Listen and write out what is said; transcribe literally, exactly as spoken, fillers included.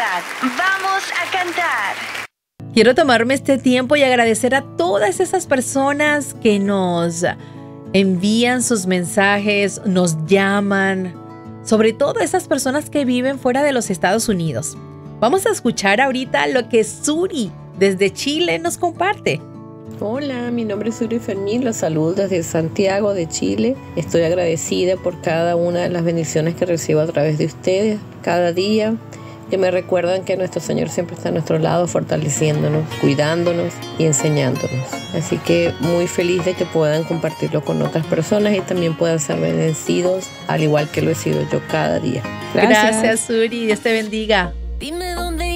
Navidad. Vamos a cantar. Quiero tomarme este tiempo y agradecer a todas esas personas que nos envían sus mensajes, nos llaman, sobre todo esas personas que viven fuera de los Estados Unidos. Vamos a escuchar ahorita lo que Suri desde Chile nos comparte. Hola, mi nombre es Suri Fermín, los saludo desde Santiago de Chile. Estoy agradecida por cada una de las bendiciones que recibo a través de ustedes cada día, que me recuerdan que nuestro Señor siempre está a nuestro lado, fortaleciéndonos, cuidándonos y enseñándonos. Así que muy feliz de que puedan compartirlo con otras personas y también puedan ser bendecidos, al igual que lo he sido yo cada día. Gracias, Gracias Suri. Dios te bendiga. Dime